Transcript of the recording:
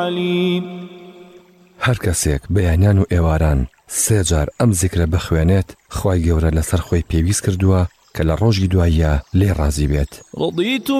عليم. هەر کەسێک بەیانیان و ئێواران سێ جار ئەم زیکرە بخوێنێت خوای گەورە لەسەر خۆی پێویست کردووە کە لە ڕۆژی دواییە لێ ڕازی بێت. رضيت